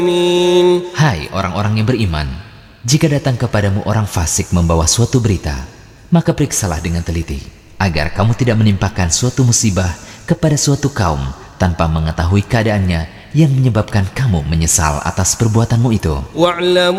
Hai orang-orang yang beriman, jika datang kepadamu orang fasik membawa suatu berita, maka periksalah dengan teliti, agar kamu tidak menimpakan suatu musibah kepada suatu kaum tanpa mengetahui keadaannya yang menyebabkan kamu menyesal atas perbuatanmu itu.